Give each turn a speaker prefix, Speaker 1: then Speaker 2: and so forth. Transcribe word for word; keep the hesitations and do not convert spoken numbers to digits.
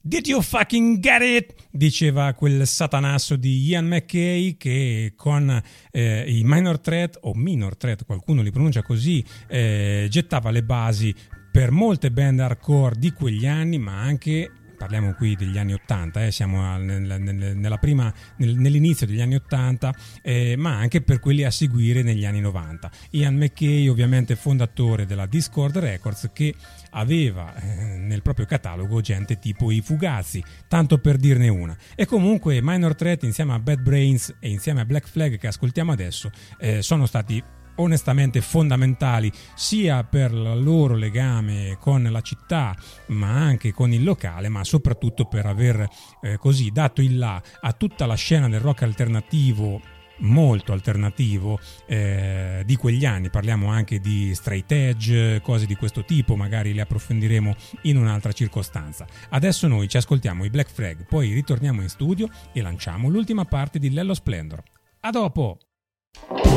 Speaker 1: Did you fucking get it? Diceva quel satanasso di Ian MacKaye che con eh, i Minor Threat o Minor Threat, qualcuno li pronuncia così, eh, gettava le basi per molte band hardcore di quegli anni, ma anche, parliamo qui degli anni ottanta, eh, siamo al, nel, nel, nella prima, nel, nell'inizio degli anni ottanta, eh, ma anche per quelli a seguire negli anni novanta. Ian MacKaye, ovviamente fondatore della Discord Records, che aveva eh, nel proprio catalogo gente tipo i Fugazi, tanto per dirne una. E comunque Minor Threat insieme a Bad Brains e insieme a Black Flag, che ascoltiamo adesso, eh, sono stati onestamente fondamentali sia per il loro legame con la città ma anche con il locale, ma soprattutto per aver eh, così dato il là a tutta la scena del rock alternativo, molto alternativo, eh, di quegli anni. Parliamo anche di straight edge, cose di questo tipo, magari le approfondiremo in un'altra circostanza. Adesso noi ci ascoltiamo i Black Flag, poi ritorniamo in studio e lanciamo l'ultima parte di Lello Splendor. A dopo!